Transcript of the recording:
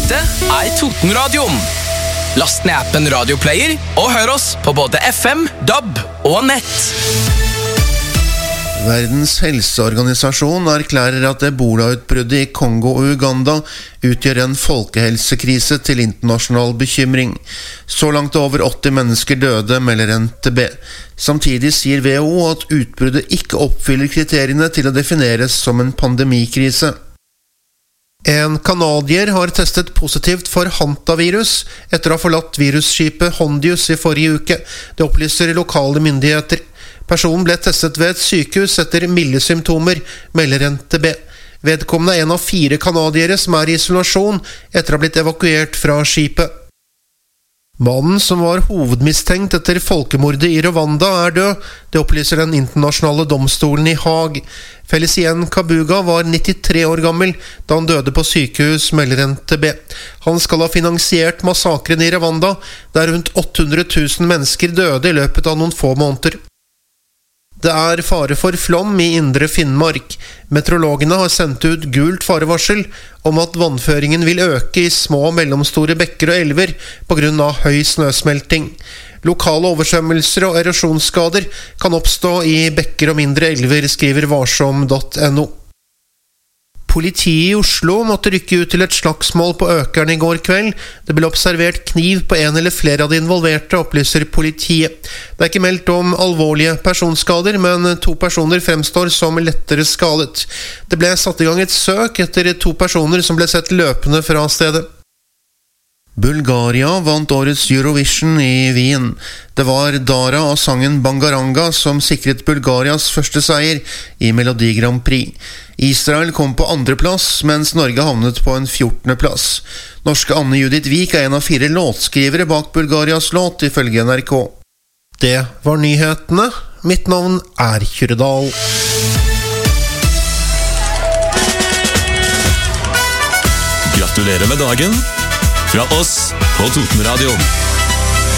Dette Totenradioen. Last ned appen Radioplayer og hør oss på både FM, DAB og nett. Verdens helseorganisasjon erklærer at Ebola-utbruddet i Kongo og Uganda utgjør en folkehelsekrise til internasjonal bekymring. Så langt over 80 mennesker døde, melder NTB. Samtidig sier WHO at utbruddet ikke oppfyller kriteriene til å defineres som en pandemikrise. En kanadier har testet positivt for hantavirus etter å ha forlatt virusskipet Hondius i forrige uke. Det opplyser lokale myndigheter. Personen ble testet ved et sykehus etter milde symptomer, melder NTB. Vedkommende en av 4 kanadiere som i isolasjon etter å ha blitt evakuert fra skipet. Mannen som var hovedmistenkt etter folkemordet i Rwanda død. Det opplyser den internasjonale domstolen i Haag. Felicien Kabuga var 93 år gammel da han døde på sykehus, melder NTB. Han skal ha finansiert massakren i Rwanda, der rundt 800 000 mennesker døde i løpet av noen få måneder. Det fare for flom i indre Finnmark. Meteorologene har sendt ut gult farevarsel om at vannføringen vil øke i små og mellomstore bekker og elver på grunn av høy snøsmelting. Lokale oversvømmelser og erosjonsskader kan oppstå i bekker og mindre elver, skriver varsom.no. Politiet i Oslo måtte rykke ut til et slagsmål på Økern i går kveld. Det ble observert kniv på en eller flere av de involverte, opplyser politiet. Det ikke meldt om alvorlige personskader, men 2 personer fremstår som lettere skadet. Det ble satt i gang et søk etter 2 personer som ble sett løpende fra stedet. Bulgaria vant årets Eurovision i Wien. Det var Dara av sangen Bangaranga som sikret Bulgarias første seier i Melodi Grand Prix. Israel kom på 2. plass, mens Norge havnet på en 14. plass. Norske Anne Judith Vik en av 4 låtskrivere bak Bulgarias låt, ifølge NRK. Det var nyhetene. Mitt navn Kyrre Dahl. Gratulerer med dagen fra oss på Totenradioen.